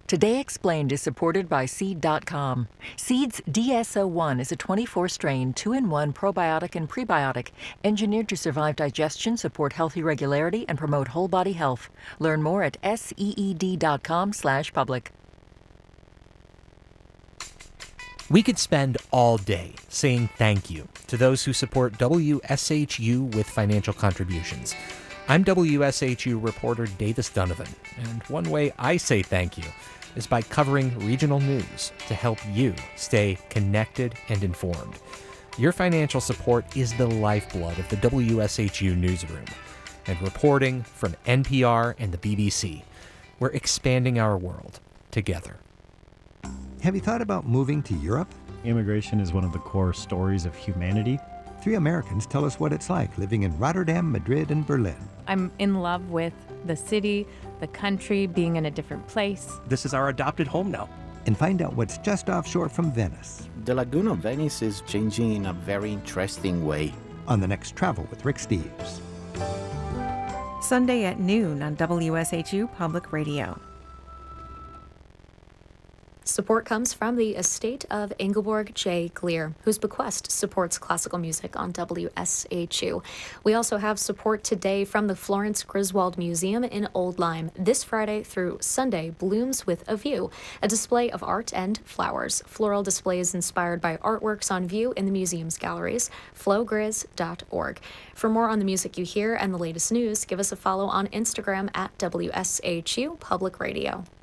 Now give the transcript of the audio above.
Today Explained is supported by Seed.com. Seed's DSO1 is a 24-strain, 2-in-1 probiotic and prebiotic, engineered to survive digestion, support healthy regularity, and promote whole body health. Learn more at seed.com/public. We could spend all day saying thank you to those who support WSHU with financial contributions. I'm WSHU reporter Davis Donovan, and one way I say thank you is by covering regional news to help you stay connected and informed. Your financial support is the lifeblood of the WSHU newsroom. And reporting from NPR and the BBC, we're expanding our world together. Have you thought about moving to Europe? Immigration is one of the core stories of humanity. 3 Americans tell us what it's like living in Rotterdam, Madrid, and Berlin. I'm in love with the city, the country, being in a different place. This is our adopted home now. And find out what's just offshore from Venice. The Lagoon of Venice is changing in a very interesting way. On the next Travel with Rick Steves. Sunday at noon on WSHU Public Radio. Support comes from the estate of Ingeborg J. Gleer, whose bequest supports classical music on WSHU. We also have support today from the Florence Griswold Museum in Old Lyme. This Friday through Sunday, Blooms with a View, a display of art and flowers. Floral displays inspired by artworks on view in the museum's galleries. flowgriz.org. For more on the music you hear and the latest news, give us a follow on Instagram at WSHU Public Radio.